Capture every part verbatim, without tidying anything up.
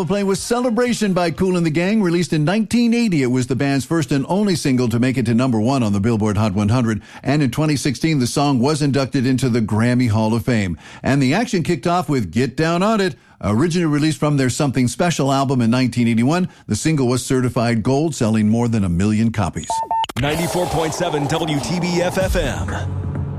Playing with Celebration by Kool and the Gang, released in nineteen eighty. It was the band's first and only single to make it to number one on the Billboard Hot one hundred. And in twenty sixteen, the song was inducted into the Grammy Hall of Fame. And the action kicked off with Get Down on It. Originally released from their Something Special album in nineteen eighty-one, the single was certified gold, selling more than a million copies. ninety-four point seven W T B F F M.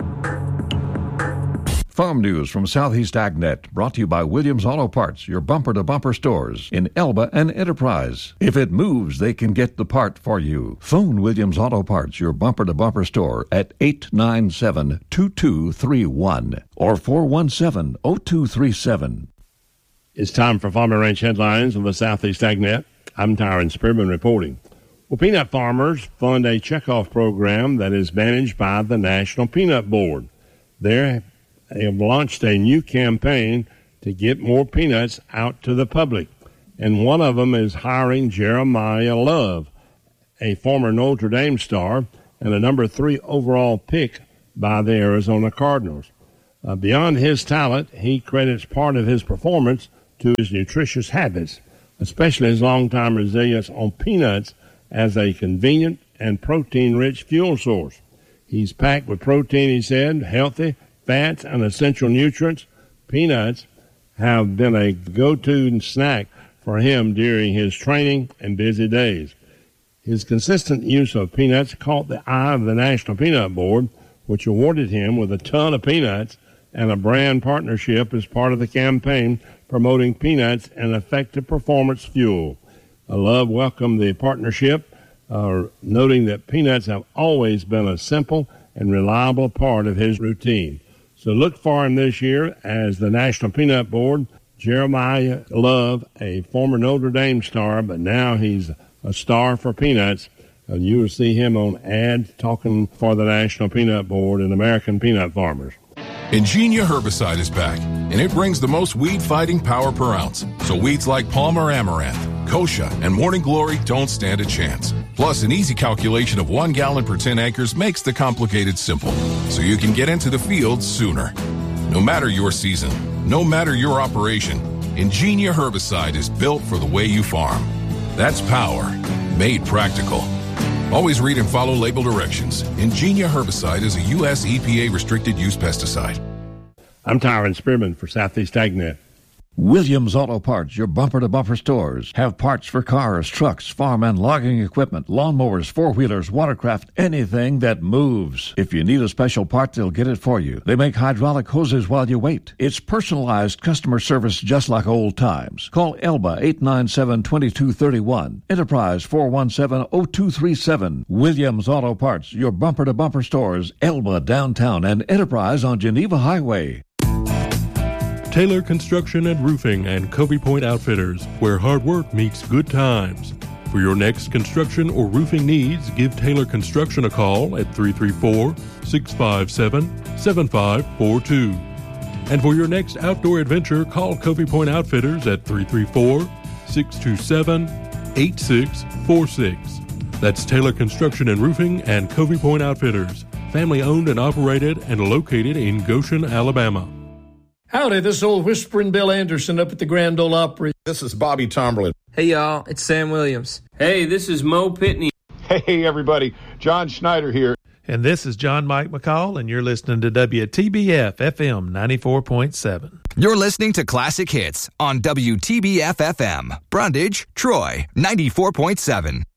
Farm news from Southeast AgNet, brought to you by Williams Auto Parts, your bumper-to-bumper stores in Elba and Enterprise. If it moves, they can get the part for you. Phone Williams Auto Parts, your bumper-to-bumper store, at eight nine seven, two two three one or four one seven, zero two three seven. It's time for Farm and Ranch headlines on the Southeast AgNet. I'm Tyron Spearman reporting. Well, peanut farmers fund a checkoff program that is managed by the National Peanut Board. They're They have launched a new campaign to get more peanuts out to the public. And one of them is hiring Jeremiah Love, a former Notre Dame star and a number three overall pick by the Arizona Cardinals. Uh, beyond his talent, he credits part of his performance to his nutritious habits, especially his longtime resilience on peanuts as a convenient and protein-rich fuel source. He's packed with protein, he said, healthy, fats, and essential nutrients. Peanuts have been a go-to snack for him during his training and busy days. His consistent use of peanuts caught the eye of the National Peanut Board, which awarded him with a ton of peanuts and a brand partnership as part of the campaign promoting peanuts and effective performance fuel. Love welcomed the partnership, uh, noting that peanuts have always been a simple and reliable part of his routine. So look for him this year as the National Peanut Board. Jeremiah Love, a former Notre Dame star, but now he's a star for peanuts. And you will see him on ads talking for the National Peanut Board and American peanut farmers. Ingenia herbicide is back, and it brings the most weed-fighting power per ounce. So weeds like Palmer Amaranth, Kochia, and Morning Glory don't stand a chance. Plus, an easy calculation of one gallon per ten acres makes the complicated simple, so you can get into the field sooner. No matter your season, no matter your operation, Ingenia herbicide is built for the way you farm. That's power, made practical. Always read and follow label directions. Ingenia herbicide is a U S E P A-restricted use pesticide. I'm Tyron Spearman for Southeast AgNet. Williams Auto Parts, your bumper-to-bumper stores, have parts for cars, trucks, farm and logging equipment, lawnmowers, four-wheelers, watercraft, anything that moves. If you need a special part, they'll get it for you. They make hydraulic hoses while you wait. It's personalized customer service just like old times. Call Elba eight nine seven, two two three one, Enterprise four one seven, zero two three seven. Williams Auto Parts, your bumper-to-bumper stores, Elba downtown and Enterprise on Geneva Highway. Taylor Construction and Roofing and Covey Point Outfitters, where hard work meets good times. For your next construction or roofing needs, give Taylor Construction a call at three three four, six five seven, seven five four two. And for your next outdoor adventure, call Covey Point Outfitters at three three four, six two seven, eight six four six. That's Taylor Construction and Roofing and Covey Point Outfitters, family owned and operated and located in Goshen, Alabama. Howdy, this is old Whispering Bill Anderson up at the Grand Ole Opry. This is Bobby Tomberlin. Hey, y'all, it's Sam Williams. Hey, this is Mo Pitney. Hey, everybody, John Schneider here. And this is John Mike McCall, and you're listening to W T B F F M ninety-four point seven. You're listening to Classic Hits on W T B F F M. Brundage, Troy, ninety-four point seven.